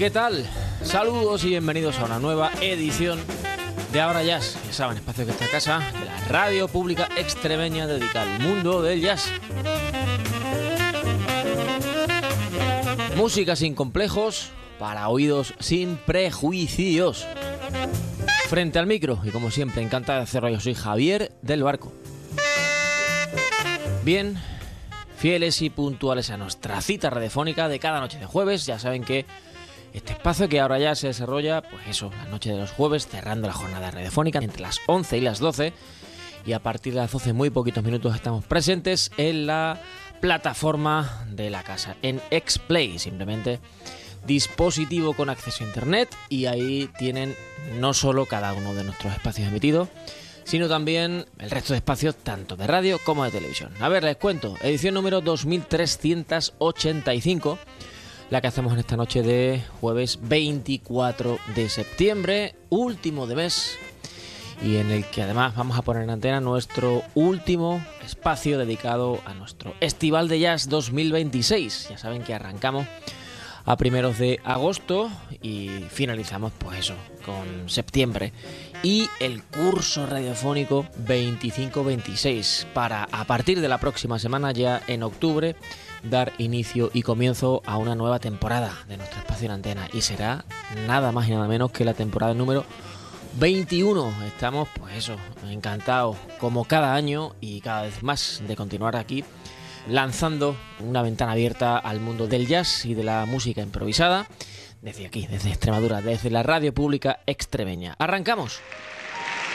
¿Qué tal? Saludos y bienvenidos a una nueva edición de Ahora Jazz. Ya saben, espacio que está a casa de la radio pública extremeña dedicada al mundo del jazz. Música sin complejos, para oídos sin prejuicios. Frente al micro, y como siempre, encantado de hacerlo, yo soy Javier del Barco. Bien, fieles y puntuales a nuestra cita radiofónica de cada noche de jueves, ya saben que este espacio que ahora ya se desarrolla, pues eso, la noche de los jueves, cerrando la jornada radiofónica entre las 11 y las 12, y a partir de las 12, muy poquitos minutos, estamos presentes en la plataforma de la casa, en Xplay, simplemente dispositivo con acceso a internet, y ahí tienen no solo cada uno de nuestros espacios emitidos, sino también el resto de espacios tanto de radio como de televisión. A ver, les cuento, edición número 2385, la que hacemos en esta noche de jueves 24 de septiembre, último de mes, y en el que además vamos a poner en antena nuestro último espacio dedicado a nuestro Estival de Jazz 2026. Ya saben que arrancamos a primeros de agosto y finalizamos, pues eso, con septiembre y el curso radiofónico 25-26 para, a partir de la próxima semana, ya en octubre, dar inicio y comienzo a una nueva temporada de nuestro espacio en antena, y será nada más y nada menos que la temporada número 21. Estamos, pues eso, encantados como cada año y cada vez más de continuar aquí lanzando una ventana abierta al mundo del jazz y de la música improvisada desde aquí, desde Extremadura, desde la radio pública extremeña. ¡Arrancamos!